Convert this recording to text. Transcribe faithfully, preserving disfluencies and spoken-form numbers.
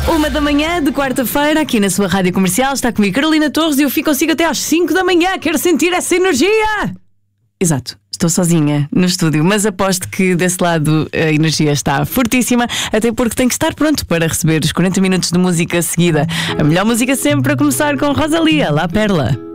Uma da manhã de quarta-feira, aqui na sua rádio comercial, está comigo Carolina Torres e eu fico consigo até às cinco da manhã. Quero sentir essa energia! Exato, estou sozinha no estúdio, mas aposto que desse lado a energia está fortíssima, até porque tem que estar pronto para receber os quarenta minutos de música seguida. A melhor música sempre, a começar com Rosalia, La Perla.